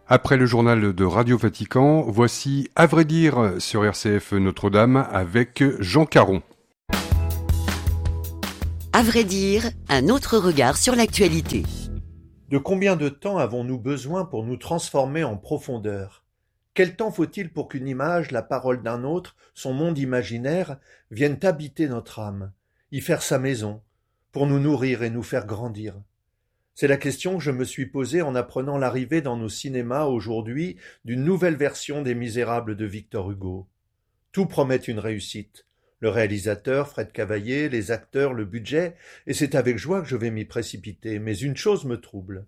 Après le journal de Radio Vatican, voici À vrai dire sur RCF Notre-Dame avec Jean Caron. À vrai dire, un autre regard sur l'actualité. De combien de temps avons-nous besoin pour nous transformer en profondeur ? Quel temps faut-il pour qu'une image, la parole d'un autre, son monde imaginaire, viennent habiter notre âme, y faire sa maison, pour nous nourrir et nous faire grandir ? C'est la question que je me suis posée en apprenant l'arrivée dans nos cinémas aujourd'hui d'une nouvelle version des Misérables de Victor Hugo. Tout promet une réussite. Le réalisateur, Fred Cavaillé, les acteurs, le budget, et c'est avec joie que je vais m'y précipiter. Mais une chose me trouble.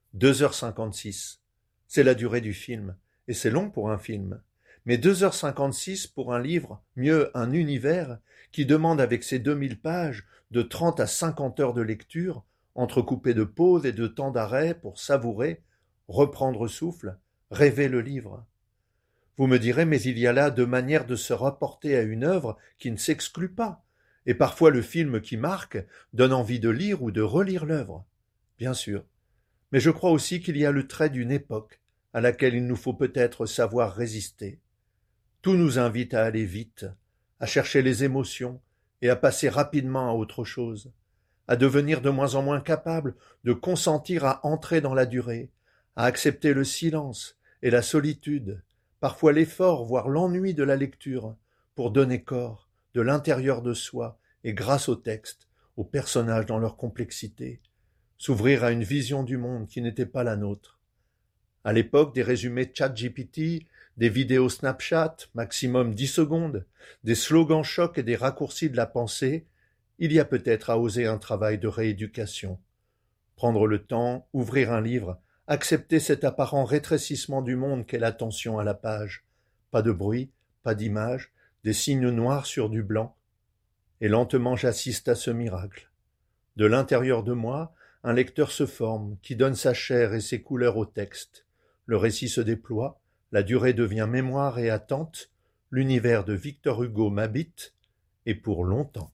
2h56. C'est la durée du film. Et c'est long pour un film. Mais 2h56 pour un livre, mieux un univers, qui demande avec ses 2000 pages de 30 à 50 heures de lecture, entrecoupées de pauses et de temps d'arrêt pour savourer, reprendre souffle, rêver le livre. Vous me direz, mais il y a là deux manières de se rapporter à une œuvre qui ne s'exclut pas. Et parfois le film qui marque donne envie de lire ou de relire l'œuvre. Bien sûr. Mais je crois aussi qu'il y a le trait d'une époque à laquelle il nous faut peut-être savoir résister. Tout nous invite à aller vite, à chercher les émotions et à passer rapidement à autre chose, à devenir de moins en moins capable de consentir à entrer dans la durée, à accepter le silence et la solitude, parfois l'effort, voire l'ennui de la lecture, pour donner corps, de l'intérieur de soi, et grâce au texte, aux personnages dans leur complexité, s'ouvrir à une vision du monde qui n'était pas la nôtre. À l'époque des résumés ChatGPT, des vidéos Snapchat, maximum 10 secondes, des slogans chocs et des raccourcis de la pensée, il y a peut-être à oser un travail de rééducation. Prendre le temps, ouvrir un livre, accepter cet apparent rétrécissement du monde qu'est l'attention à la page. Pas de bruit, pas d'image, des signes noirs sur du blanc. Et lentement j'assiste à ce miracle. De l'intérieur de moi, un lecteur se forme, qui donne sa chair et ses couleurs au texte. Le récit se déploie, la durée devient mémoire et attente, l'univers de Victor Hugo m'habite, et pour longtemps.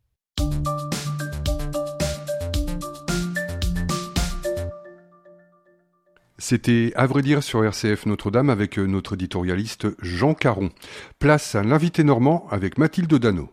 C'était À vrai dire sur RCF Notre-Dame avec notre éditorialiste Jean Caron. Place à l'invité normand avec Mathilde Dano.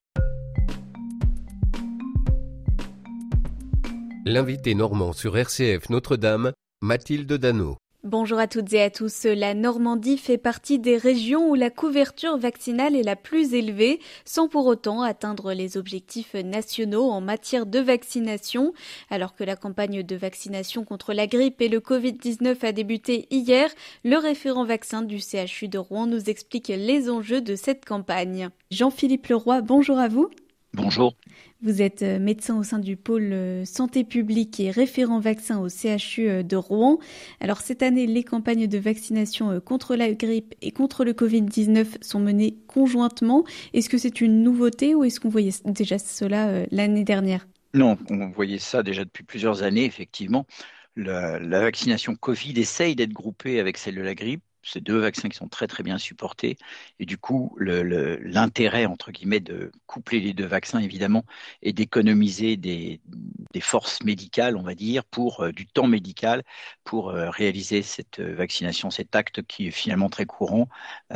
L'invité normand sur RCF Notre-Dame, Mathilde Dano. Bonjour à toutes et à tous. La Normandie fait partie des régions où la couverture vaccinale est la plus élevée, sans pour autant atteindre les objectifs nationaux en matière de vaccination. Alors que la campagne de vaccination contre la grippe et le Covid-19 a débuté hier, le référent vaccin du CHU de Rouen nous explique les enjeux de cette campagne. Jean-Philippe Leroy, bonjour à vous. Bonjour. Vous êtes médecin au sein du pôle santé publique et référent vaccin au CHU de Rouen. Alors cette année, les campagnes de vaccination contre la grippe et contre le Covid-19 sont menées conjointement. Est-ce que c'est une nouveauté ou est-ce qu'on voyait déjà cela l'année dernière ? Non, on voyait ça déjà depuis plusieurs années, effectivement. La vaccination Covid essaye d'être groupée avec celle de la grippe. C'est deux vaccins qui sont très très bien supportés et du coup l'intérêt entre guillemets de coupler les deux vaccins évidemment est d'économiser des forces médicales on va dire pour du temps médical pour réaliser cette vaccination, cet acte qui est finalement très courant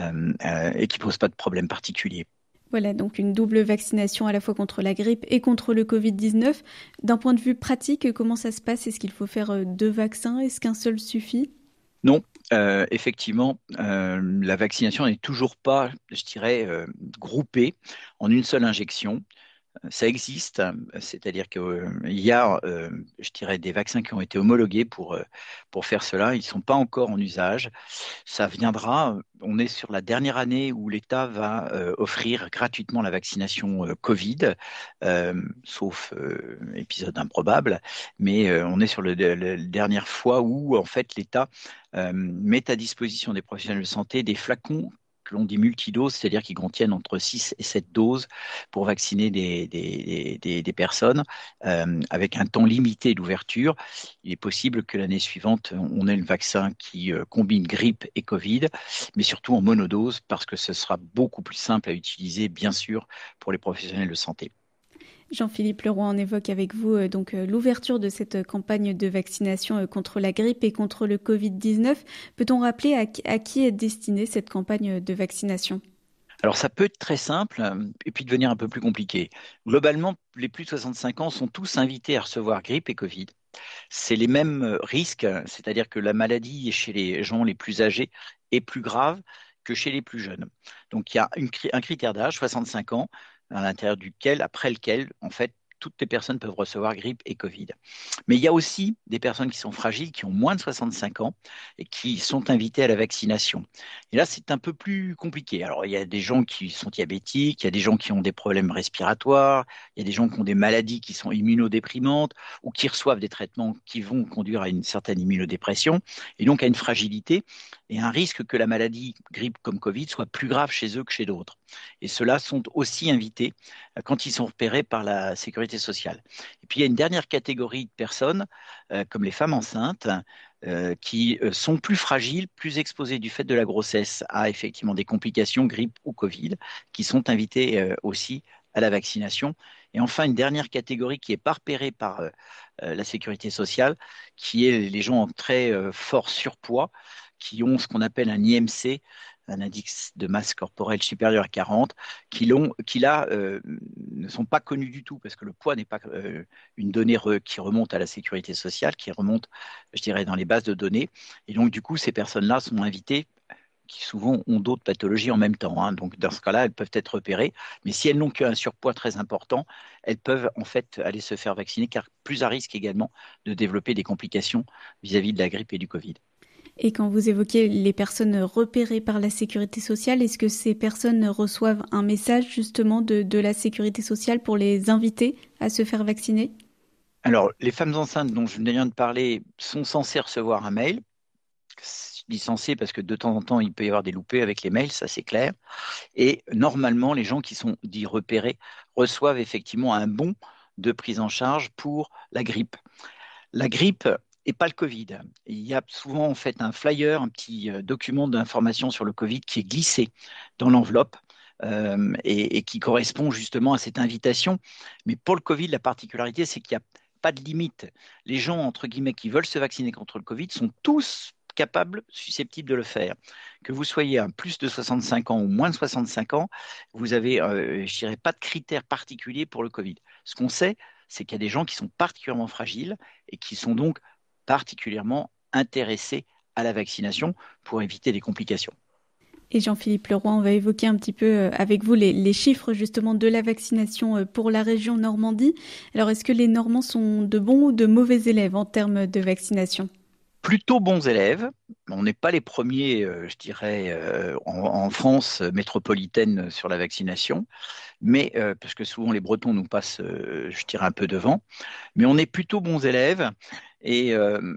et qui pose pas de problème particulier. Voilà, donc une double vaccination à la fois contre la grippe et contre le Covid-19. D'un point de vue pratique, comment ça se passe ? Est-ce qu'il faut faire deux vaccins ? Est-ce qu'un seul suffit ? Non, effectivement, la vaccination n'est toujours pas, je dirais, groupée en une seule injection. Ça existe, c'est-à-dire qu'il y a, je dirais, des vaccins qui ont été homologués pour faire cela. Ils ne sont pas encore en usage. Ça viendra. On est sur la dernière année où l'État va offrir gratuitement la vaccination Covid, sauf épisode improbable. Mais on est sur la dernière fois où, en fait, l'État met à disposition des professionnels de santé des flacons que l'on dit multidoses, c'est-à-dire qui contiennent entre 6 et 7 doses pour vacciner des personnes avec un temps limité d'ouverture. Il est possible que l'année suivante, on ait le vaccin qui combine grippe et Covid, mais surtout en monodose parce que ce sera beaucoup plus simple à utiliser, bien sûr, pour les professionnels de santé. Jean-Philippe Leroy, on évoque avec vous l'ouverture de cette campagne de vaccination contre la grippe et contre le Covid-19. Peut-on rappeler à qui est destinée cette campagne de vaccination ? Alors ça peut être très simple et puis devenir un peu plus compliqué. Globalement, les plus de 65 ans sont tous invités à recevoir grippe et Covid. C'est les mêmes risques, c'est-à-dire que la maladie chez les gens les plus âgés est plus grave que chez les plus jeunes. Donc il y a un critère d'âge, 65 ans, à l'intérieur après lequel, en fait, toutes les personnes peuvent recevoir grippe et Covid. Mais il y a aussi des personnes qui sont fragiles, qui ont moins de 65 ans et qui sont invitées à la vaccination. Et là, c'est un peu plus compliqué. Alors, il y a des gens qui sont diabétiques, il y a des gens qui ont des problèmes respiratoires, il y a des gens qui ont des maladies qui sont immunodéprimantes ou qui reçoivent des traitements qui vont conduire à une certaine immunodépression et donc à une fragilité et un risque que la maladie grippe comme Covid soit plus grave chez eux que chez d'autres. Et ceux-là sont aussi invités quand ils sont repérés par la sécurité sociale. Et puis il y a une dernière catégorie de personnes, comme les femmes enceintes, qui sont plus fragiles, plus exposées du fait de la grossesse à effectivement des complications grippe ou Covid, qui sont invitées aussi à la vaccination. Et enfin, une dernière catégorie qui n'est pas repérée par la sécurité sociale, qui est les gens en très fort surpoids, qui ont ce qu'on appelle un IMC, un indice de masse corporelle supérieur à 40, qui là ne sont pas connus du tout parce que le poids n'est pas une donnée qui remonte à la sécurité sociale, qui remonte, je dirais, dans les bases de données. Et donc, du coup, ces personnes-là sont invitées qui souvent ont d'autres pathologies en même temps. Hein. Donc, dans ce cas-là, elles peuvent être repérées. Mais si elles n'ont qu'un surpoids très important, elles peuvent en fait aller se faire vacciner, car plus à risque également de développer des complications vis-à-vis de la grippe et du Covid. Et quand vous évoquez les personnes repérées par la sécurité sociale, est-ce que ces personnes reçoivent un message justement de la sécurité sociale pour les inviter à se faire vacciner ? Alors, les femmes enceintes dont je viens de parler sont censées recevoir un mail. Je dis censées parce que de temps en temps, il peut y avoir des loupés avec les mails, ça c'est clair. Et normalement, les gens qui sont dits repérés reçoivent effectivement un bon de prise en charge pour la grippe. La grippe et pas le Covid. Il y a souvent en fait un flyer, un petit document d'information sur le Covid qui est glissé dans l'enveloppe et qui correspond justement à cette invitation. Mais pour le Covid, la particularité, c'est qu'il n'y a pas de limite. Les gens, entre guillemets, qui veulent se vacciner contre le Covid sont tous capables, susceptibles de le faire. Que vous soyez à plus de 65 ans ou moins de 65 ans, vous avez, je dirais, pas de critères particuliers pour le Covid. Ce qu'on sait, c'est qu'il y a des gens qui sont particulièrement fragiles et qui sont donc particulièrement intéressés à la vaccination pour éviter des complications. Et Jean-Philippe Leroy, on va évoquer un petit peu avec vous les chiffres justement de la vaccination pour la région Normandie. Alors, est-ce que les Normands sont de bons ou de mauvais élèves en termes de vaccination ? Plutôt bons élèves. On n'est pas les premiers, je dirais, en France métropolitaine sur la vaccination, mais parce que souvent les Bretons nous passent, je dirais, un peu devant. Mais on est plutôt bons élèves. Et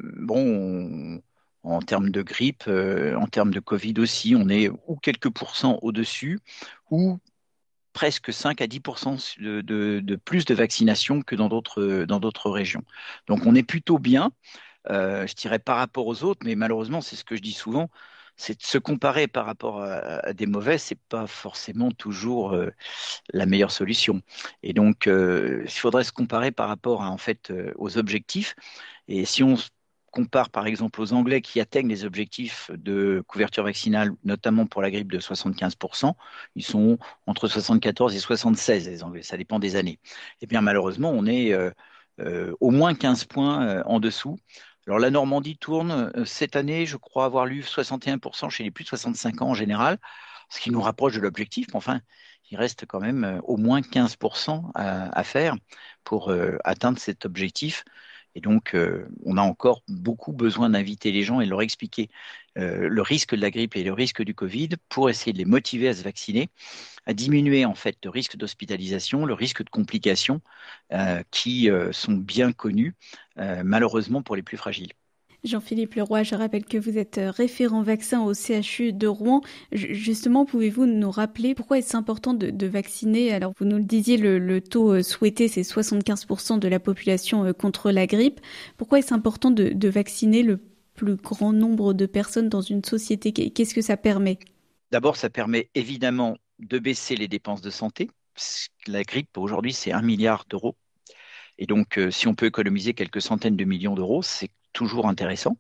en termes de grippe, en termes de Covid aussi, on est ou quelques pourcents au-dessus, ou presque 5 à 10% de plus de vaccination que dans d'autres régions. Donc on est plutôt bien. Je dirais par rapport aux autres, mais malheureusement, c'est ce que je dis souvent, c'est de se comparer par rapport à des mauvais, c'est pas forcément toujours la meilleure solution. Et donc, il faudrait se comparer par rapport à, en fait, aux objectifs. Et si on se compare par exemple aux Anglais qui atteignent les objectifs de couverture vaccinale, notamment pour la grippe de 75%, ils sont entre 74 et 76, les Anglais, ça dépend des années. Et bien malheureusement, on est au moins 15 points en dessous. Alors la Normandie tourne cette année, je crois avoir lu 61% chez les plus de 65 ans en général, ce qui nous rapproche de l'objectif. Mais enfin, il reste quand même au moins 15% à faire pour atteindre cet objectif. Et donc, on a encore beaucoup besoin d'inviter les gens et de leur expliquer le risque de la grippe et le risque du Covid pour essayer de les motiver à se vacciner, à diminuer en fait le risque d'hospitalisation, le risque de complications qui sont bien connus, malheureusement pour les plus fragiles. Jean-Philippe Leroy, je rappelle que vous êtes référent vaccin au CHU de Rouen. Justement, pouvez-vous nous rappeler pourquoi est-ce important de vacciner ? Alors, vous nous le disiez, le taux souhaité, c'est 75% de la population contre la grippe. Pourquoi est-ce important de vacciner le plus grand nombre de personnes dans une société ? Qu'est-ce que ça permet ? D'abord, ça permet évidemment de baisser les dépenses de santé, La grippe, aujourd'hui, c'est 1 milliard d'euros. Et donc, si on peut économiser quelques centaines de millions d'euros, c'est toujours intéressant.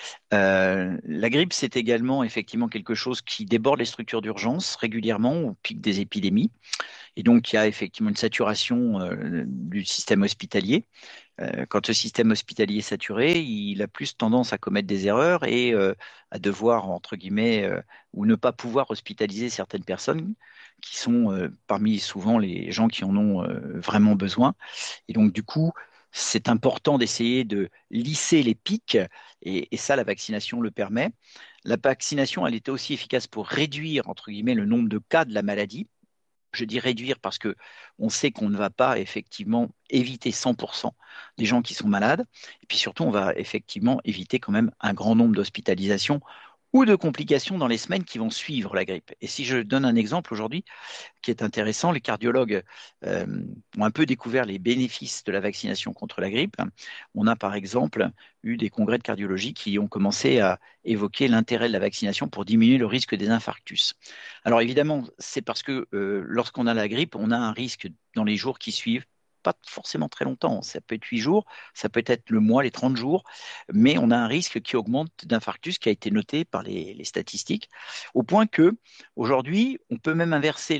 La grippe, c'est également effectivement quelque chose qui déborde les structures d'urgence régulièrement au pic des épidémies. Et donc, il y a effectivement une saturation du système hospitalier. Quand le système hospitalier est saturé, il a plus tendance à commettre des erreurs et à devoir, entre guillemets, ou ne pas pouvoir hospitaliser certaines personnes qui sont parmi souvent les gens qui en ont vraiment besoin. Et donc, du coup, c'est important d'essayer de lisser les pics et ça, la vaccination le permet. La vaccination, elle était aussi efficace pour réduire, entre guillemets, le nombre de cas de la maladie. Je dis réduire parce que on sait qu'on ne va pas effectivement éviter 100% des gens qui sont malades. Et puis surtout, on va effectivement éviter quand même un grand nombre d'hospitalisations ou de complications dans les semaines qui vont suivre la grippe. Et si je donne un exemple aujourd'hui qui est intéressant, les cardiologues euh, ont un peu découvert les bénéfices de la vaccination contre la grippe. On a par exemple eu des congrès de cardiologie qui ont commencé à évoquer l'intérêt de la vaccination pour diminuer le risque des infarctus. Alors évidemment, c'est parce que lorsqu'on a la grippe, on a un risque dans les jours qui suivent, pas forcément très longtemps, ça peut être 8 jours, ça peut être le mois, les 30 jours, mais on a un risque qui augmente d'infarctus qui a été noté par les statistiques, au point que aujourd'hui, on peut même inverser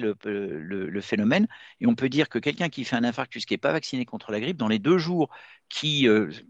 le phénomène et on peut dire que quelqu'un qui fait un infarctus qui n'est pas vacciné contre la grippe, dans les 2 jours qui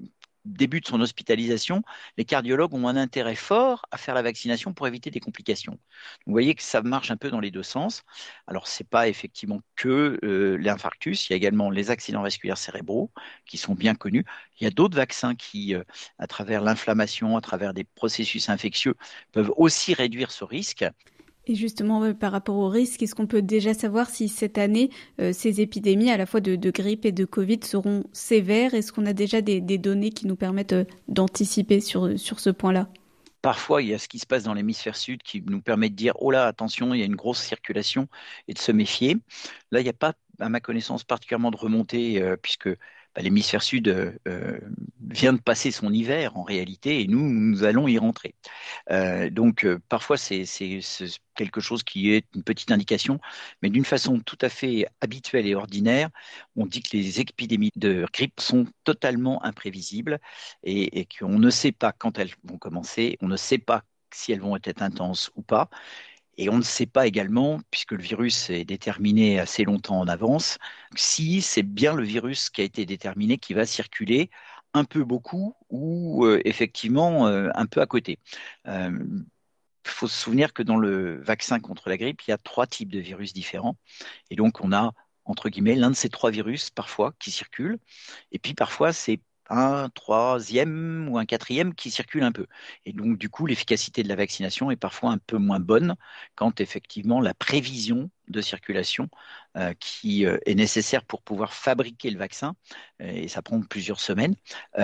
débute son hospitalisation, les cardiologues ont un intérêt fort à faire la vaccination pour éviter des complications. Vous voyez que ça marche un peu dans les deux sens. Alors, ce n'est pas effectivement que l'infarctus, il y a également les accidents vasculaires cérébraux qui sont bien connus. Il y a d'autres vaccins qui, à travers l'inflammation, à travers des processus infectieux, peuvent aussi réduire ce risque. Et justement, par rapport au risque, est-ce qu'on peut déjà savoir si cette année, ces épidémies à la fois de grippe et de Covid seront sévères? Est-ce qu'on a déjà des données qui nous permettent d'anticiper sur ce point-là? Parfois, il y a ce qui se passe dans l'hémisphère sud qui nous permet de dire, oh là, attention, il y a une grosse circulation et de se méfier. Là, il n'y a pas, à ma connaissance, particulièrement de remontée, puisque l'hémisphère sud vient de passer son hiver en réalité, et nous allons y rentrer. Donc, parfois, c'est quelque chose qui est une petite indication, mais d'une façon tout à fait habituelle et ordinaire, on dit que les épidémies de grippe sont totalement imprévisibles et qu'on ne sait pas quand elles vont commencer, on ne sait pas si elles vont être intenses ou pas. Et on ne sait pas également, puisque le virus est déterminé assez longtemps en avance, si c'est bien le virus qui a été déterminé qui va circuler un peu beaucoup ou effectivement un peu à côté. Il faut se souvenir que dans le vaccin contre la grippe, il y a 3 types de virus différents. Et donc, on a, entre guillemets, l'un de ces 3 virus parfois qui circulent. Et puis parfois, c'est un troisième ou un quatrième qui circule un peu. Et donc, du coup, l'efficacité de la vaccination est parfois un peu moins bonne quand effectivement la prévision de circulation qui est nécessaire pour pouvoir fabriquer le vaccin, et ça prend plusieurs semaines,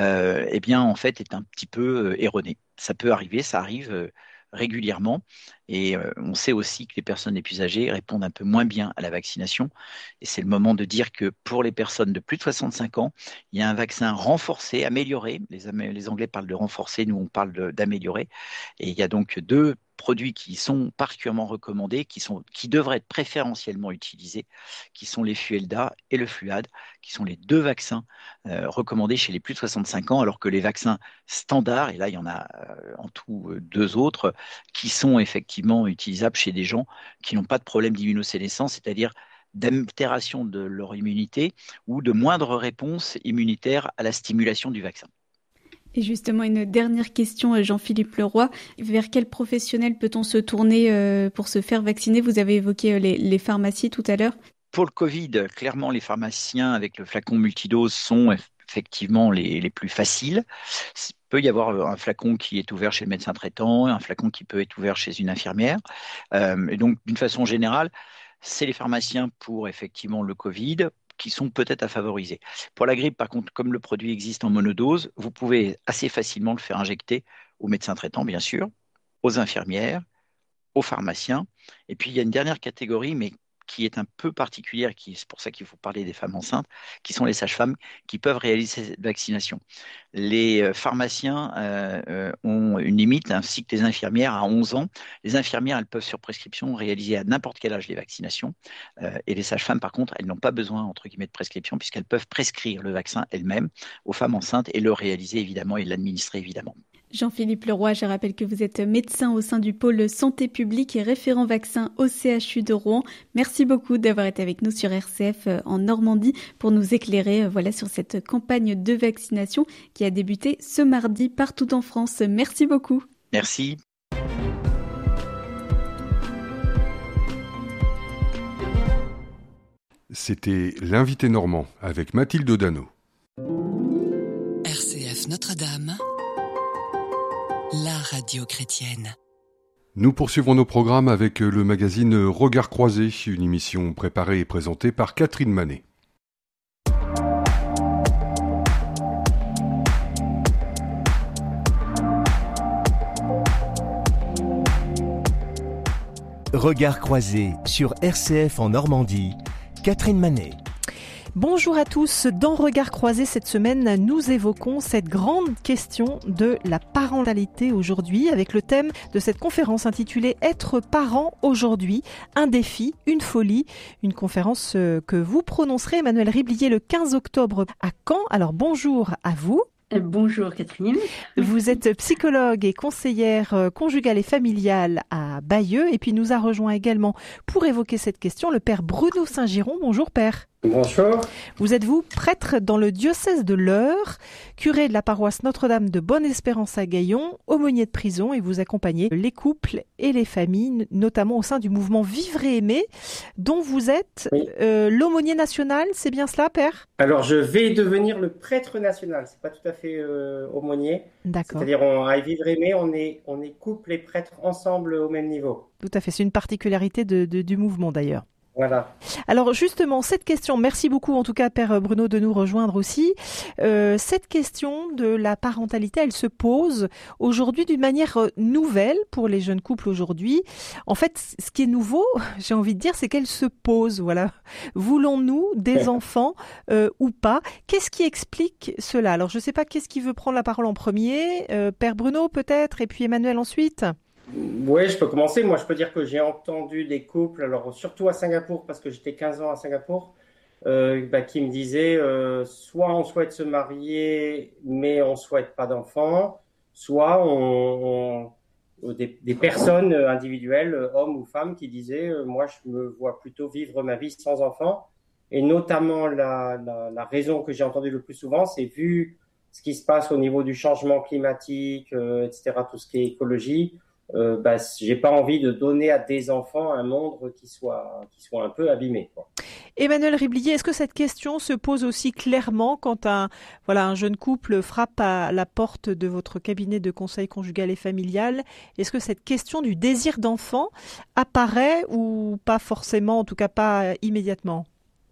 eh bien, en fait, est un petit peu erronée. Ça peut arriver, ça arrive régulièrement. Et on sait aussi que les personnes les plus âgées répondent un peu moins bien à la vaccination. Et c'est le moment de dire que pour les personnes de plus de 65 ans, il y a un vaccin renforcé, amélioré. Les Anglais parlent de renforcer, nous on parle d'améliorer. Et il y a donc 2 produits qui sont particulièrement recommandés, qui devraient être préférentiellement utilisés, qui sont les Fluelda et le Fluad, qui sont les 2 vaccins recommandés chez les plus de 65 ans, alors que les vaccins standards, et là il y en a en tout 2 autres, qui sont effectivement utilisables chez des gens qui n'ont pas de problème d'immunosénescence, c'est-à-dire d'altération de leur immunité ou de moindre réponse immunitaire à la stimulation du vaccin. Et justement, une dernière question, Jean-Philippe Leroy. Vers quel professionnel peut-on se tourner pour se faire vacciner? Vous avez évoqué les pharmacies tout à l'heure. Pour le Covid, clairement, les pharmaciens avec le flacon multidose sont effectivement les plus faciles. Il peut y avoir un flacon qui est ouvert chez le médecin traitant, un flacon qui peut être ouvert chez une infirmière. Et donc, d'une façon générale, c'est les pharmaciens pour effectivement le Covid qui sont peut-être à favoriser. Pour la grippe, par contre, comme le produit existe en monodose, vous pouvez assez facilement le faire injecter au médecin traitant, bien sûr, aux infirmières, aux pharmaciens. Et puis, il y a une dernière catégorie, mais qui est un peu particulière, c'est pour ça qu'il faut parler des femmes enceintes, qui sont les sages-femmes qui peuvent réaliser cette vaccination. Les pharmaciens ont une limite, ainsi que les infirmières à 11 ans. Les infirmières, elles peuvent sur prescription réaliser à n'importe quel âge les vaccinations. Et les sages-femmes, par contre, elles n'ont pas besoin, entre guillemets, de prescription, puisqu'elles peuvent prescrire le vaccin elles-mêmes aux femmes enceintes et le réaliser évidemment et l'administrer évidemment. Jean-Philippe Leroy, je rappelle que vous êtes médecin au sein du pôle santé publique et référent vaccin au CHU de Rouen. Merci beaucoup d'avoir été avec nous sur RCF en Normandie pour nous éclairer sur cette campagne de vaccination qui a débuté ce mardi partout en France. Merci beaucoup. Merci. C'était l'invité normand avec Mathilde Dano. RCF Notre-Dame, la radio chrétienne. Nous poursuivons nos programmes avec le magazine Regard croisé, une émission préparée et présentée par Catherine Manet. Regard croisé sur RCF en Normandie, Catherine Manet. Bonjour à tous, dans Regard croisé cette semaine, nous évoquons cette grande question de la parentalité aujourd'hui avec le thème de cette conférence intitulée « Être parent aujourd'hui, un défi, une folie ». Une conférence que vous prononcerez, Emmanuelle Riblier, le 15 octobre à Caen. Alors bonjour à vous. Bonjour Catherine. Vous êtes psychologue et conseillère conjugale et familiale à Bayeux. Et puis nous a rejoint également pour évoquer cette question le père Bruno Saint-Giron. Bonjour père. Bonjour. Vous êtes prêtre dans le diocèse de l'Eure, curé de la paroisse Notre-Dame de Bonne-Espérance à Gaillon, aumônier de prison, et vous accompagnez les couples et les familles, notamment au sein du mouvement Vivre et Aimer, dont vous êtes l'aumônier national, c'est bien cela, père ? Alors je vais devenir le prêtre national, c'est pas tout à fait aumônier. D'accord. C'est-à-dire à Vivre et Aimer, on est couple et prêtre ensemble au même niveau. Tout à fait, c'est une particularité du mouvement d'ailleurs. Voilà. Alors justement, cette question, merci beaucoup en tout cas Père Bruno de nous rejoindre aussi. Cette question de la parentalité, elle se pose aujourd'hui d'une manière nouvelle pour les jeunes couples aujourd'hui. En fait, ce qui est nouveau, j'ai envie de dire, c'est qu'elle se pose. Voilà. Voulons-nous des enfants ou pas ? Qu'est-ce qui explique cela ? Alors je ne sais pas qu'est-ce qui veut prendre la parole en premier. Père Bruno peut-être, et puis Emmanuelle ensuite. Oui, je peux commencer. Moi, je peux dire que j'ai entendu des couples, alors surtout à Singapour, parce que j'étais 15 ans à Singapour, qui me disaient soit on souhaite se marier, mais on souhaite pas d'enfants, soit des personnes individuelles, hommes ou femmes, qui disaient moi, je me vois plutôt vivre ma vie sans enfants. Et notamment, la raison que j'ai entendue le plus souvent, c'est vu ce qui se passe au niveau du changement climatique, etc., tout ce qui est écologie. J'ai pas envie de donner à des enfants un monde qui soit un peu abîmé, quoi. Emmanuelle Riblier, est-ce que cette question se pose aussi clairement quand un jeune couple frappe à la porte de votre cabinet de conseil conjugal et familial ? Est-ce que cette question du désir d'enfant apparaît ou pas forcément, en tout cas pas immédiatement ?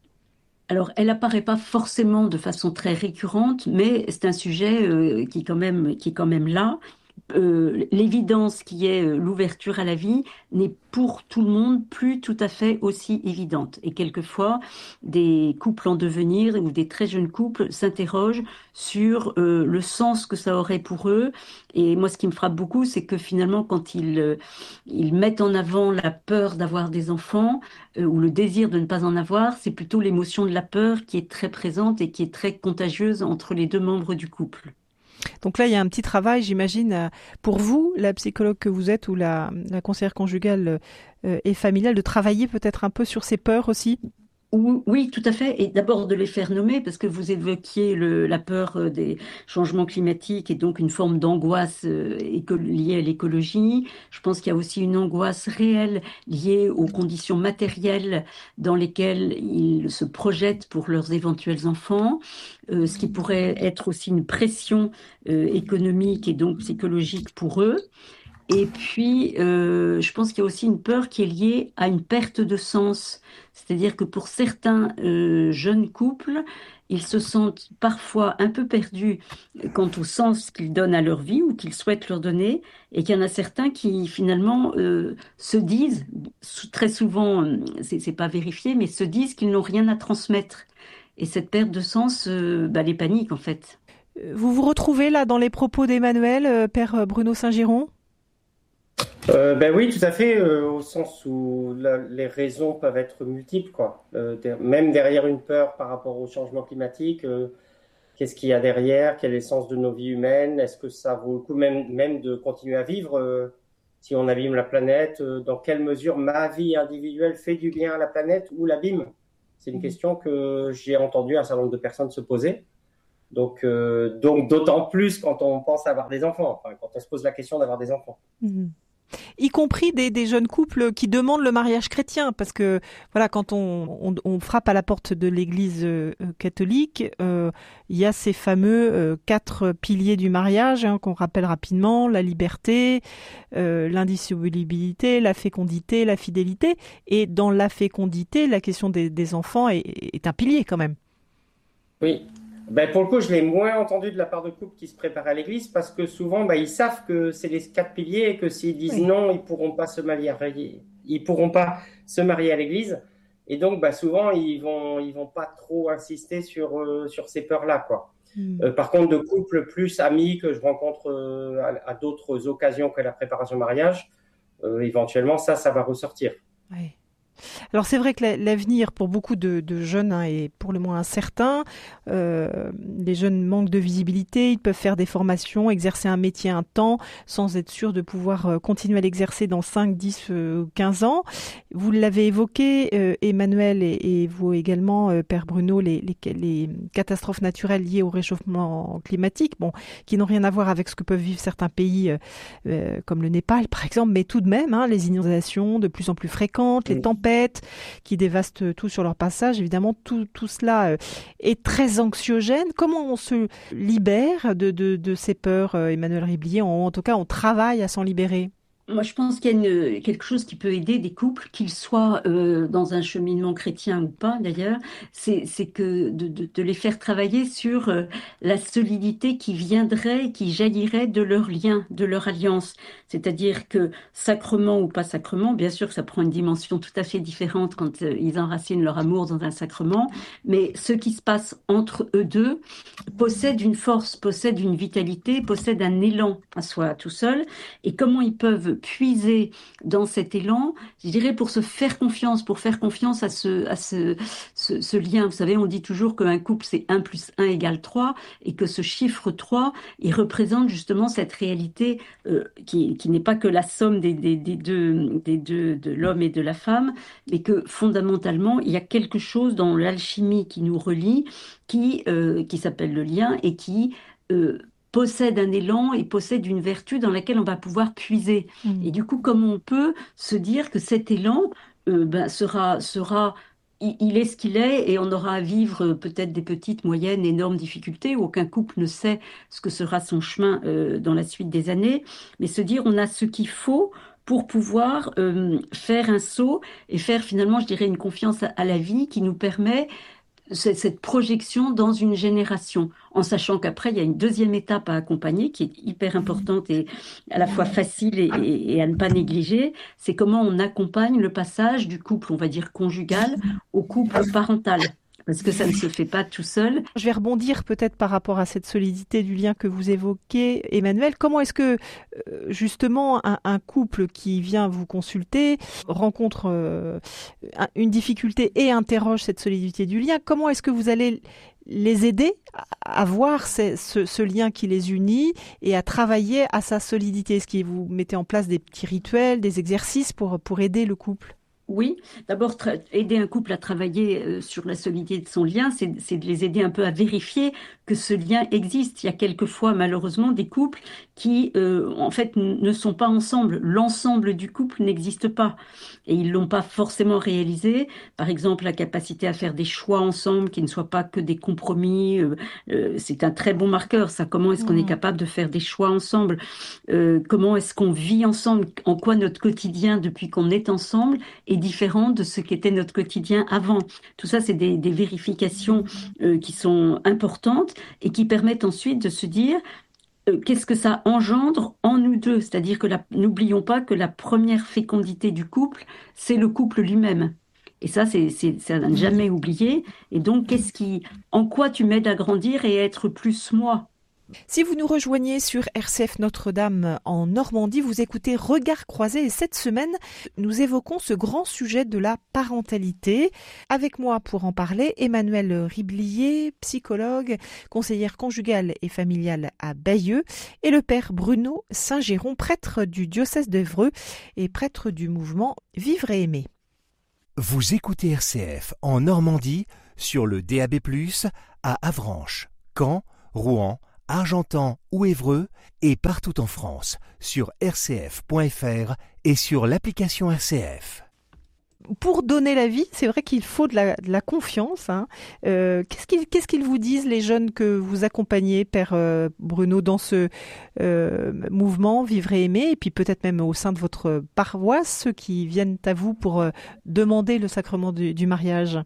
Alors, elle apparaît pas forcément de façon très récurrente, mais c'est un sujet qui est quand même là. L'évidence qui est l'ouverture à la vie n'est pour tout le monde plus tout à fait aussi évidente. Et quelquefois, des couples en devenir ou des très jeunes couples s'interrogent sur le sens que ça aurait pour eux. Et moi, ce qui me frappe beaucoup, c'est que finalement, quand ils mettent en avant la peur d'avoir des enfants ou le désir de ne pas en avoir, c'est plutôt l'émotion de la peur qui est très présente et qui est très contagieuse entre les deux membres du couple. Donc là, il y a un petit travail, j'imagine, pour vous, la psychologue que vous êtes ou la conseillère conjugale et familiale, de travailler peut-être un peu sur ces peurs aussi. Oui, tout à fait. Et d'abord de les faire nommer, parce que vous évoquiez la peur des changements climatiques et donc une forme d'angoisse liée à l'écologie. Je pense qu'il y a aussi une angoisse réelle liée aux conditions matérielles dans lesquelles ils se projettent pour leurs éventuels enfants, ce qui pourrait être aussi une pression économique et donc psychologique pour eux. Et puis, je pense qu'il y a aussi une peur qui est liée à une perte de sens. C'est-à-dire que pour certains jeunes couples, ils se sentent parfois un peu perdus quant au sens qu'ils donnent à leur vie ou qu'ils souhaitent leur donner, et qu'il y en a certains qui finalement se disent, très souvent, c'est pas vérifié, mais se disent qu'ils n'ont rien à transmettre. Et cette perte de sens les panique en fait. Vous vous retrouvez là dans les propos d'Emmanuel, Père Bruno Saint-Giron ? Ben oui, tout à fait, au sens où les raisons peuvent être multiples, quoi. Même derrière une peur par rapport au changement climatique, qu'est-ce qu'il y a derrière? Quel est le sens de nos vies humaines? Est-ce que ça vaut le coup même de continuer à vivre si on abîme la planète? Dans quelle mesure ma vie individuelle fait du bien à la planète ou l'abîme? C'est une question que j'ai entendu un certain nombre de personnes se poser. Donc d'autant plus quand on pense à avoir des enfants, enfin, quand on se pose la question d'avoir des enfants. Y compris des jeunes couples qui demandent le mariage chrétien, parce que voilà, quand on frappe à la porte de l'Église catholique, il y a ces fameux 4 piliers du mariage qu'on rappelle rapidement: la liberté, l'indissolubilité, la fécondité, la fidélité. Et dans la fécondité, la question des enfants est un pilier quand même. Oui. Ben pour le coup, je l'ai moins entendu de la part de couples qui se préparent à l'église, parce que souvent, ils savent que c'est les 4 piliers et que s'ils disent non, ils pourront pas se marier. Ils pourront pas se marier à l'église. Et donc, souvent, ils vont pas trop insister sur ces peurs-là, quoi. Par contre, de couples plus amis que je rencontre à d'autres occasions que la préparation au mariage, éventuellement, ça va ressortir. Oui. Alors c'est vrai que l'avenir pour beaucoup de jeunes est pour le moins incertain. Les jeunes manquent de visibilité, ils peuvent faire des formations, exercer un métier un temps sans être sûrs de pouvoir continuer à l'exercer dans 5, 10, 15 ans. Vous l'avez évoqué, Emmanuel, et vous également, Père Bruno, les catastrophes naturelles liées au réchauffement climatique, qui n'ont rien à voir avec ce que peuvent vivre certains pays comme le Népal par exemple, mais tout de même, les inondations de plus en plus fréquentes, les tempêtes qui dévastent tout sur leur passage. Évidemment, tout cela est très anxiogène. Comment on se libère de ces peurs, Emmanuel Riblier? En tout cas, on travaille à s'en libérer. Moi, je pense qu'il y a quelque chose qui peut aider des couples, qu'ils soient dans un cheminement chrétien ou pas d'ailleurs, c'est que de les faire travailler sur la solidité qui viendrait, qui jaillirait de leur lien, de leur alliance. C'est-à-dire que sacrement ou pas sacrement, bien sûr que ça prend une dimension tout à fait différente quand ils enracinent leur amour dans un sacrement, mais ce qui se passe entre eux deux possède une force, possède une vitalité, possède un élan à soi tout seul. Et comment ils peuvent puiser dans cet élan, je dirais, pour faire confiance à ce lien. Vous savez, on dit toujours qu'un couple, c'est 1 + 1 = 3, et que ce chiffre 3, il représente justement cette réalité qui n'est pas que la somme des deux, de l'homme et de la femme, mais que fondamentalement, il y a quelque chose dans l'alchimie qui nous relie, qui s'appelle le lien, et qui possède un élan et possède une vertu dans laquelle on va pouvoir puiser. Et du coup, comment on peut se dire que cet élan sera il est ce qu'il est, et on aura à vivre peut-être des petites, moyennes, énormes difficultés, où aucun couple ne sait ce que sera son chemin dans la suite des années, mais se dire on a ce qu'il faut pour pouvoir faire un saut et faire finalement, je dirais, une confiance à la vie qui nous permet cette projection dans une génération, en sachant qu'après, il y a une deuxième étape à accompagner qui est hyper importante et à la fois facile et à ne pas négliger. C'est comment on accompagne le passage du couple, on va dire conjugal, au couple parental. Parce que ça ne se fait pas tout seul. Je vais rebondir peut-être par rapport à cette solidité du lien que vous évoquez, Emmanuel. Comment est-ce que, justement, un couple qui vient vous consulter rencontre une difficulté et interroge cette solidité du lien? Comment est-ce que vous allez les aider à voir ce lien qui les unit et à travailler à sa solidité? Est-ce que vous mettez en place des petits rituels, des exercices pour aider le couple? Oui, d'abord, aider un couple à travailler sur la solidité de son lien, c'est de les aider un peu à vérifier que ce lien existe. Il y a quelquefois, malheureusement, des couples qui, en fait, ne sont pas ensemble. L'ensemble du couple n'existe pas. Et ils l'ont pas forcément réalisé. Par exemple, la capacité à faire des choix ensemble qui ne soient pas que des compromis. C'est un très bon marqueur, ça. Comment est-ce qu'on est capable de faire des choix ensemble? Comment est-ce qu'on vit ensemble? En quoi notre quotidien, depuis qu'on est ensemble, est différent de ce qu'était notre quotidien avant. Tout ça, c'est des vérifications qui sont importantes et qui permettent ensuite de se dire qu'est-ce que ça engendre en nous deux. C'est-à-dire que n'oublions pas que la première fécondité du couple, c'est le couple lui-même. Et ça, c'est à ne jamais oublier. Et donc, en quoi tu m'aides à grandir et à être plus moi? Si vous nous rejoignez sur RCF Notre-Dame en Normandie, vous écoutez Regards croisés et cette semaine, nous évoquons ce grand sujet de la parentalité. Avec moi pour en parler, Emmanuelle Riblier, psychologue, conseillère conjugale et familiale à Bayeux, et le père Bruno Saint-Géron, prêtre du diocèse d'Évreux et prêtre du mouvement Vivre et Aimer. Vous écoutez RCF en Normandie sur le DAB+, à Avranches, Caen, Rouen, Argentan ou Évreux et partout en France sur rcf.fr et sur l'application RCF. Pour donner la vie, c'est vrai qu'il faut de la confiance. Qu'est-ce qu'ils vous disent, les jeunes que vous accompagnez, Père Bruno, dans ce mouvement Vivre et Aimer, et puis peut-être même au sein de votre paroisse, ceux qui viennent à vous pour demander le sacrement du mariage?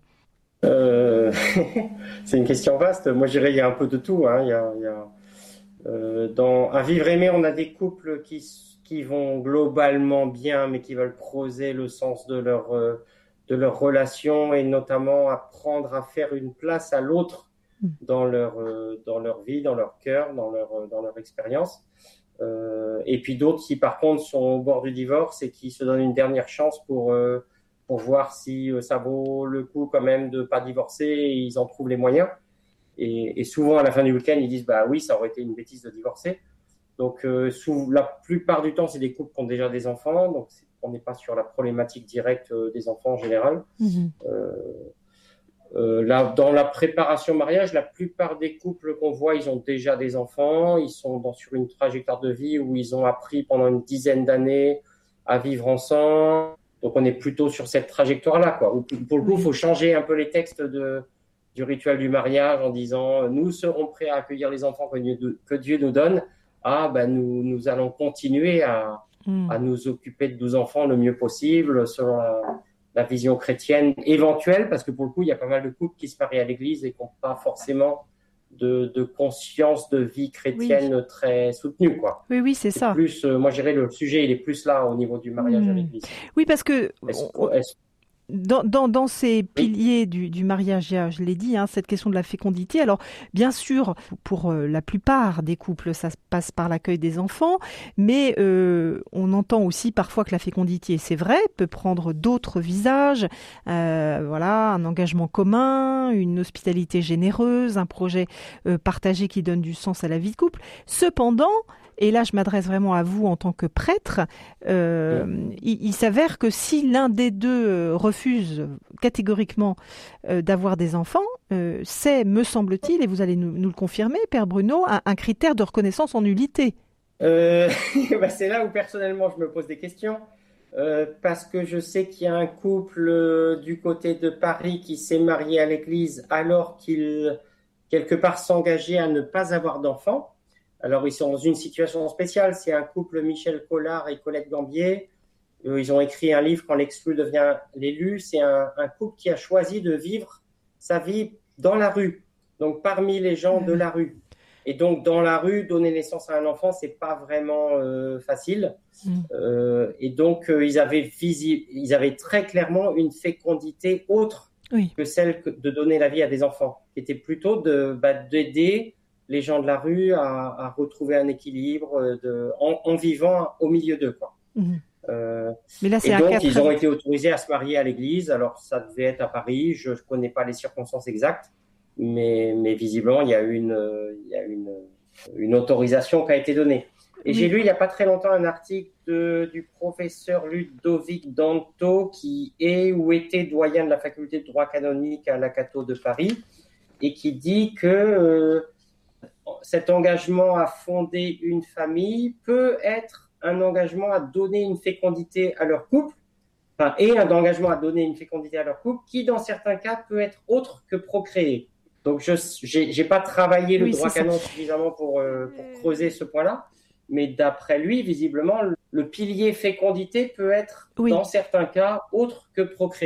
C'est une question vaste. Moi, je dirais il y a un peu de tout. Dans À Vivre et Aimer, on a des couples qui vont globalement bien, mais qui veulent creuser le sens de leur relation et notamment apprendre à faire une place à l'autre dans leur vie, dans leur cœur, dans leur expérience. Et puis d'autres qui, par contre, sont au bord du divorce et qui se donnent une dernière chance pour voir si ça vaut le coup quand même de pas divorcer, et ils en trouvent les moyens. Et souvent, à la fin du week-end, ils disent « bah oui, ça aurait été une bêtise de divorcer ». Donc, la plupart du temps, c'est des couples qui ont déjà des enfants, donc on n'est pas sur la problématique directe des enfants en général. Dans la préparation au mariage, la plupart des couples qu'on voit, ils ont déjà des enfants, ils sont sur une trajectoire de vie où ils ont appris pendant une dizaine d'années à vivre ensemble. Donc, on est plutôt sur cette trajectoire-là, quoi. Pour le coup, il faut changer un peu les textes du rituel du mariage en disant « nous serons prêts à accueillir les enfants que Dieu nous donne ». Nous allons continuer à nous occuper de 12 enfants le mieux possible selon la vision chrétienne éventuelle, parce que pour le coup, il y a pas mal de couples qui se marient à l'église et qui n'ont pas forcément de conscience de vie chrétienne très soutenue, quoi. Oui, c'est ça. Plus, moi, je dirais le sujet, il est plus là au niveau du mariage à l'église. Oui, parce que dans ces piliers du mariage, je l'ai dit, cette question de la fécondité. Alors, bien sûr, pour la plupart des couples, ça passe par l'accueil des enfants, mais on entend aussi parfois que la fécondité, c'est vrai, peut prendre d'autres visages. Un engagement commun, une hospitalité généreuse, un projet partagé qui donne du sens à la vie de couple. Cependant, et là, je m'adresse vraiment à vous en tant que prêtre. Il s'avère que si l'un des deux refuse catégoriquement d'avoir des enfants, c'est, me semble-t-il, et vous allez nous le confirmer, Père Bruno, un critère de reconnaissance en nullité. C'est là où personnellement je me pose des questions. Parce que je sais qu'il y a un couple du côté de Paris qui s'est marié à l'église alors qu'il, quelque part, s'engageait à ne pas avoir d'enfants. Alors, ils sont dans une situation spéciale. C'est un couple, Michel Collard et Colette Gambier. Ils ont écrit un livre, Quand l'exclu devient l'élu. C'est un couple qui a choisi de vivre sa vie dans la rue, donc parmi les gens de la rue. Et donc, dans la rue, donner naissance à un enfant, c'est pas vraiment facile. Et donc, ils avaient très clairement une fécondité autre que celle de donner la vie à des enfants, qui était plutôt d'aider les gens de la rue à retrouver un équilibre en vivant au milieu d'eux, quoi. Mais là, et donc, ils ont été autorisés à se marier à l'église. Alors, ça devait être à Paris. Je ne connais pas les circonstances exactes, mais visiblement, il y a une autorisation qui a été donnée. Et j'ai lu il n'y a pas très longtemps un article du professeur Ludovic Danto, qui est ou était doyen de la faculté de droit canonique à la Cato de Paris, et qui dit que cet engagement à fonder une famille peut être un engagement à donner une fécondité à leur couple, et un engagement à donner une fécondité à leur couple qui, dans certains cas, peut être autre que procréer. Donc, je n'ai pas travaillé le droit canon suffisamment pour creuser ce point-là, mais d'après lui, visiblement, le pilier fécondité peut être, dans certains cas, autre que procréer.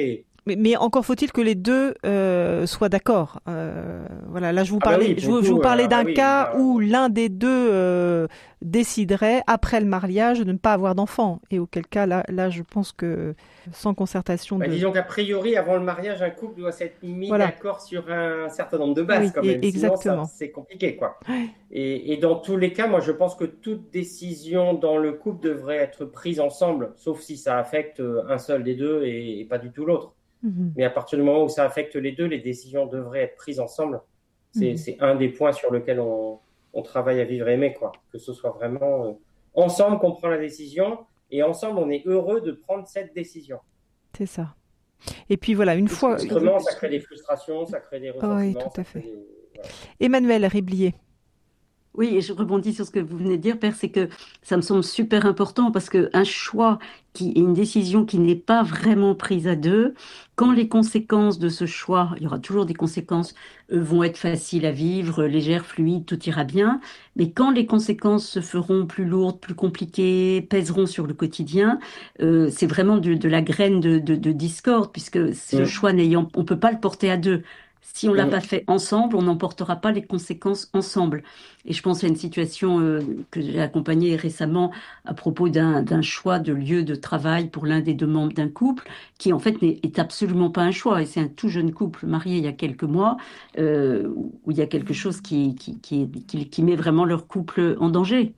Mais encore faut-il que les deux soient d'accord. Voilà, là je vous parlais, je vous parlais d'un cas où l'un des deux déciderait après le mariage de ne pas avoir d'enfant, et auquel cas là je pense que sans concertation. Disons qu'a priori avant le mariage, un couple doit s'être mis d'accord sur un certain nombre de bases quand même. Exactement. Sinon c'est compliqué quoi. Et dans tous les cas, moi je pense que toute décision dans le couple devrait être prise ensemble, sauf si ça affecte un seul des deux et pas du tout l'autre. Mais à partir du moment où ça affecte les deux, les décisions devraient être prises ensemble. C'est un des points sur lequel on travaille à vivre et aimer, quoi. Que ce soit vraiment ensemble qu'on prend la décision et ensemble on est heureux de prendre cette décision. C'est ça. Et puis voilà, une fois. Autrement, ça crée des frustrations, ça crée des ressentiments. Oui, tout à fait. Emmanuel Riblier. Oui, et je rebondis sur ce que vous venez de dire, Père, c'est que ça me semble super important parce qu'un choix qui est une décision qui n'est pas vraiment prise à deux, quand les conséquences de ce choix, il y aura toujours des conséquences, vont être faciles à vivre, légères, fluides, tout ira bien, mais quand les conséquences se feront plus lourdes, plus compliquées, pèseront sur le quotidien, c'est vraiment de la graine de discorde, puisque ce choix on peut pas le porter à deux. Si on l'a pas fait ensemble, on n'emportera pas les conséquences ensemble. Et je pense à une situation que j'ai accompagnée récemment à propos d'un choix de lieu de travail pour l'un des deux membres d'un couple, qui en fait est absolument pas un choix. Et c'est un tout jeune couple marié il y a quelques mois, où il y a quelque chose qui met vraiment leur couple en danger.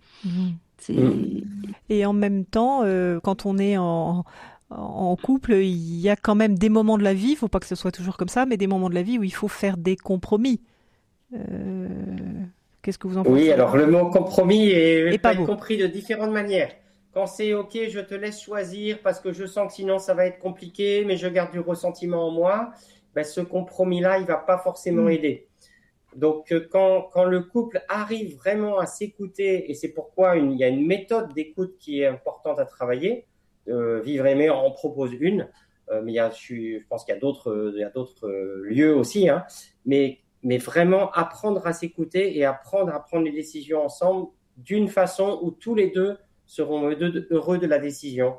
Et en même temps, quand on est en couple, il y a quand même des moments de la vie, il ne faut pas que ce soit toujours comme ça, mais des moments de la vie où il faut faire des compromis. Qu'est-ce que vous en pensez ? Oui, alors le mot compromis peut être compris de différentes manières. Quand c'est OK, je te laisse choisir parce que je sens que sinon ça va être compliqué, mais je garde du ressentiment en moi, ce compromis-là, il ne va pas forcément aider. Donc quand le couple arrive vraiment à s'écouter, et c'est pourquoi il y a une méthode d'écoute qui est importante à travailler, Vivre et aimer en propose une, mais je pense qu'il y a d'autres lieux aussi, hein, mais vraiment apprendre à s'écouter et apprendre à prendre les décisions ensemble d'une façon où tous les deux seront heureux de la décision.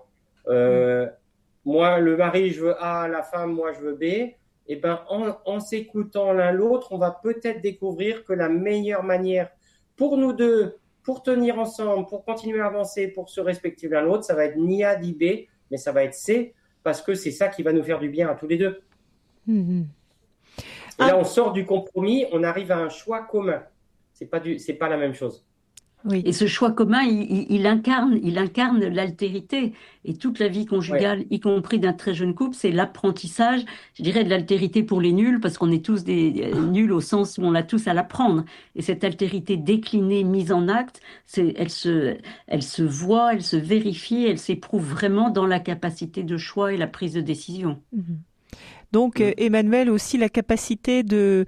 Moi, le mari, je veux A, la femme, moi, je veux B. Et en s'écoutant l'un l'autre, on va peut-être découvrir que la meilleure manière pour nous deux, pour tenir ensemble, pour continuer à avancer, pour se respecter l'un l'autre, ça va être ni A ni B, mais ça va être C, parce que c'est ça qui va nous faire du bien à tous les deux. Et là, on sort du compromis, on arrive à un choix commun. C'est pas la même chose. Oui. Et ce choix commun, il incarne l'altérité. Et toute la vie conjugale, y compris d'un très jeune couple, c'est l'apprentissage, je dirais, de l'altérité pour les nuls, parce qu'on est tous des nuls au sens où on a tous à l'apprendre. Et cette altérité déclinée, mise en acte, elle se voit, elle se vérifie, elle s'éprouve vraiment dans la capacité de choix et la prise de décision. Donc, Emmanuel, aussi la capacité de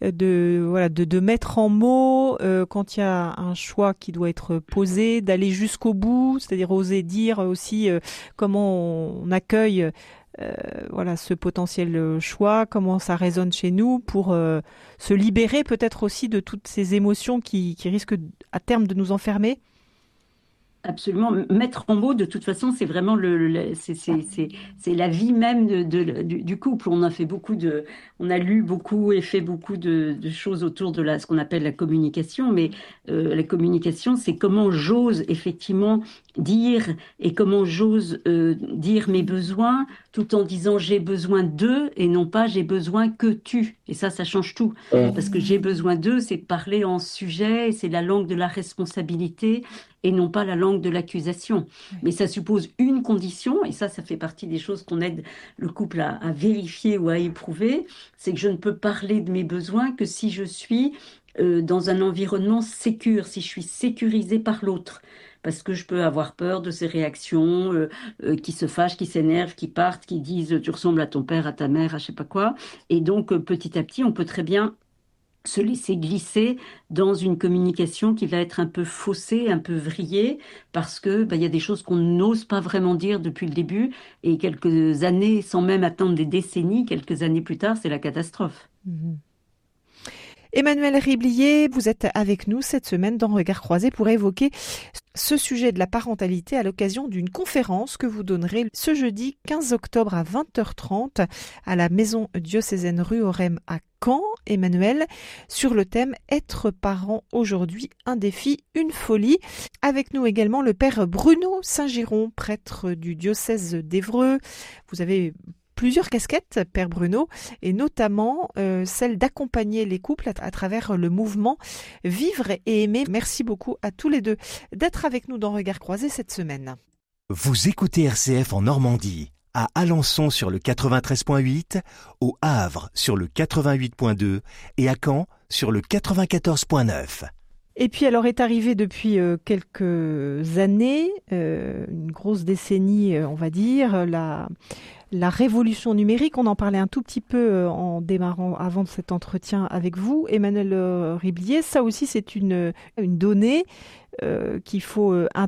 mettre en mots quand il y a un choix qui doit être posé, d'aller jusqu'au bout, c'est-à-dire oser dire aussi comment on accueille ce potentiel choix, comment ça résonne chez nous pour se libérer peut-être aussi de toutes ces émotions qui risquent à terme de nous enfermer. Absolument. Mettre en mots, de toute façon, c'est vraiment c'est la vie même du couple. On a lu beaucoup et fait beaucoup de choses autour de ce qu'on appelle la communication. Mais la communication, c'est comment j'ose effectivement dire et comment j'ose dire mes besoins tout en disant j'ai besoin d'eux et non pas j'ai besoin que tu. Et ça change tout. Parce que j'ai besoin d'eux, c'est parler en sujet, c'est la langue de la responsabilité et non pas la langue de l'accusation. Mais ça suppose une condition, et ça fait partie des choses qu'on aide le couple à vérifier ou à éprouver, c'est que je ne peux parler de mes besoins que si je suis dans un environnement sécure, si je suis sécurisée par l'autre. Parce que je peux avoir peur de ces réactions qui se fâchent, qui s'énervent, qui partent, qui disent « tu ressembles à ton père, à ta mère, à je sais pas quoi ». Et donc, petit à petit, on peut très bien se laisser glisser dans une communication qui va être un peu faussée, un peu vrillée, parce que y a des choses qu'on n'ose pas vraiment dire depuis le début, et quelques années, sans même attendre des décennies, quelques années plus tard, c'est la catastrophe. Emmanuel Riblier, vous êtes avec nous cette semaine dans Regard Croisé pour évoquer ce sujet de la parentalité à l'occasion d'une conférence que vous donnerez ce jeudi 15 octobre à 20h30 à la Maison diocésaine rue Orem à Caen, Emmanuel, sur le thème « Être parent aujourd'hui, un défi, une folie ». Avec nous également le père Bruno Saint-Giron, prêtre du diocèse d'Évreux. Vous avez plusieurs casquettes, père Bruno, et notamment celle d'accompagner les couples à travers le mouvement Vivre et aimer. Merci beaucoup à tous les deux d'être avec nous dans Regard Croisé cette semaine. Vous écoutez RCF en Normandie, à Alençon sur le 93.8, au Havre sur le 88.2 et à Caen sur le 94.9. Et puis alors est arrivé depuis quelques années, une grosse décennie on va dire, la révolution numérique. On en parlait un tout petit peu en démarrant avant cet entretien avec vous, Emmanuel Riblier. Ça aussi c'est une donnée qu'il faut